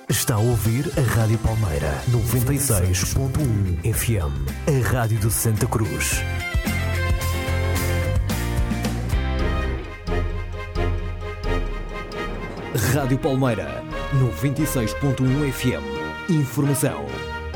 Está a ouvir a Rádio Palmeira 96.1 FM, a rádio de Santa Cruz. Rádio Palmeira 96.1 FM. Informação.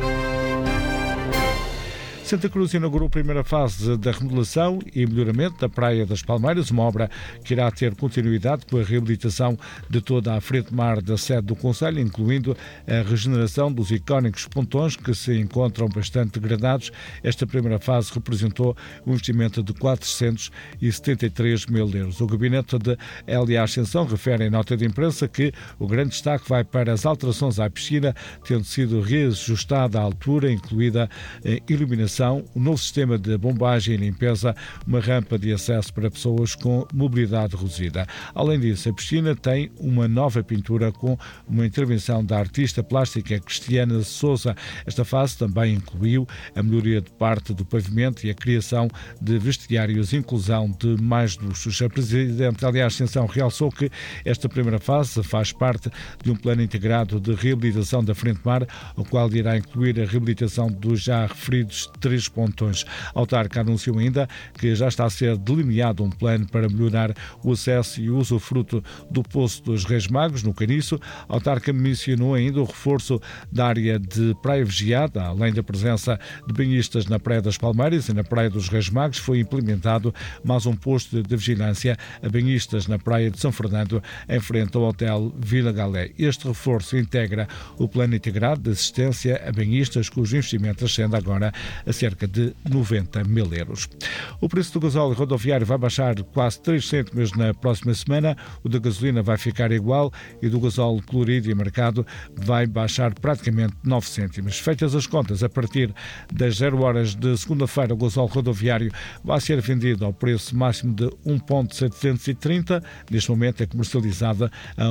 Santa Cruz inaugurou a primeira fase da remodelação e melhoramento da Praia das Palmeiras, uma obra que irá ter continuidade com a reabilitação de toda a frente mar da sede do Conselho, incluindo a regeneração dos icónicos pontões que se encontram bastante degradados. Esta primeira fase representou um investimento de 473 mil euros. O gabinete de L.A. Ascensão refere em nota de imprensa que o grande destaque vai para as alterações à piscina, tendo sido reajustada a altura, incluída a iluminação, um novo sistema de bombagem e limpeza, uma rampa de acesso para pessoas com mobilidade reduzida. Além disso, a piscina tem uma nova pintura com uma intervenção da artista plástica Cristiana Sousa. Esta fase também incluiu a melhoria de parte do pavimento e a criação de vestiários e inclusão de mais luxos. A Presidente L.A. Ascensão realçou que esta primeira fase faz parte de um plano integrado de reabilitação da frente mar, o qual irá incluir a reabilitação dos já referidos 3 pontões. A autarca anunciou ainda que já está a ser delineado um plano para melhorar o acesso e o usufruto do Poço dos Reis Magos, no Caniço. A autarca mencionou ainda o reforço da área de praia vigiada, além da presença de banhistas na Praia das Palmeiras e na Praia dos Reis Magos. Foi implementado mais um posto de vigilância a banhistas na Praia de São Fernando, em frente ao Hotel Vila Galé. Este reforço integra o plano integrado de assistência a banhistas, cujo investimento ascende agora a cerca de 90 mil euros. O preço do gasóleo rodoviário vai baixar quase 3 cêntimos na próxima semana, o da gasolina vai ficar igual e do gasóleo colorido e marcado vai baixar praticamente 9 cêntimos. Feitas as contas, a partir das 0 horas de segunda-feira, o gasóleo rodoviário vai ser vendido ao preço máximo de 1,730, neste momento é comercializada a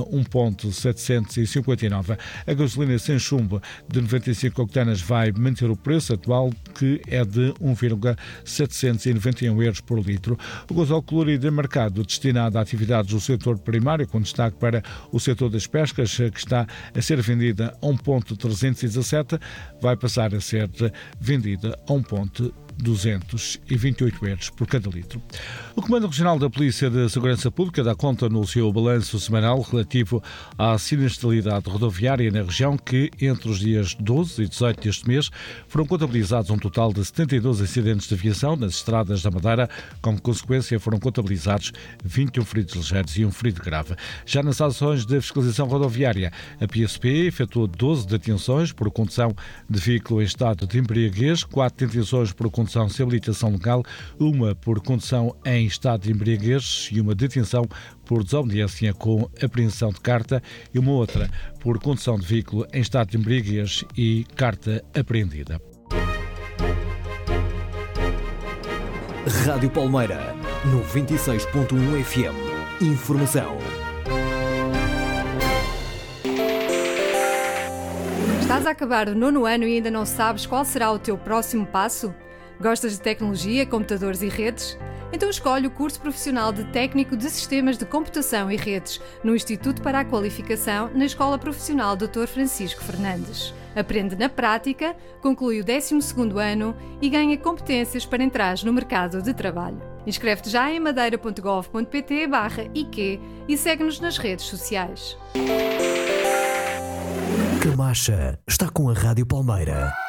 1,759. A gasolina sem chumbo de 95 octanas vai manter o preço atual, que é de 1,791 euros por litro. O gasóleo colorido é mercado destinado a atividades do setor primário, com destaque para o setor das pescas, que está a ser vendida a 1,317, vai passar a ser vendida a 1,228 euros por cada litro. O Comando Regional da Polícia de Segurança Pública dá conta no seu balanço semanal relativo à sinistralidade rodoviária na região, que entre os dias 12 e 18 deste mês foram contabilizados um total de 72 acidentes de aviação nas estradas da Madeira. Como consequência, foram contabilizados 21 feridos ligeiros e um ferido grave. Já nas ações de fiscalização rodoviária, a PSP efetuou 12 detenções por condução de veículo em estado de embriaguez, 4 detenções por condução sem habilitação legal, uma por condução em estado de embriaguez e uma detenção por desobediência com apreensão de carta e uma outra por condução de veículo em estado de embriaguez e carta apreendida. Rádio Palmeira 96.1 FM. Informação. Estás a acabar o 9º ano e ainda não sabes qual será o teu próximo passo? Gostas de tecnologia, computadores e redes? Então escolhe o curso profissional de Técnico de Sistemas de Computação e Redes no Instituto para a Qualificação na Escola Profissional Dr. Francisco Fernandes. Aprende na prática, conclui o 12º ano e ganha competências para entrar no mercado de trabalho. Inscreve-te já em madeira.gov.pt/IQ e segue-nos nas redes sociais. Camacha está com a Rádio Palmeira.